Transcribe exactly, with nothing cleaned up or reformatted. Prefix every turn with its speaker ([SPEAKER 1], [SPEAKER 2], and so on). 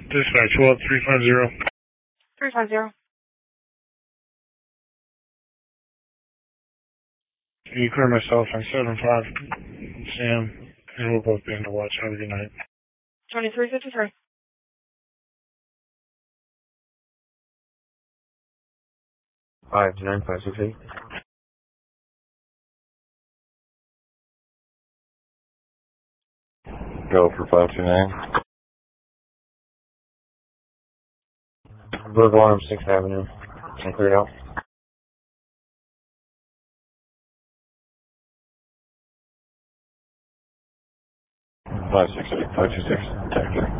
[SPEAKER 1] Dispatch, what, three five zero?
[SPEAKER 2] three five zero.
[SPEAKER 1] Can you clear myself on seven five? Sam, and we'll both be in the watch. Have a good night.
[SPEAKER 2] twenty-three fifty-three.
[SPEAKER 3] five nine five six eight.
[SPEAKER 4] Go for five two nine.
[SPEAKER 3] Boulevard on sixth Avenue. Can I clear it out?
[SPEAKER 4] five six eight, five two six.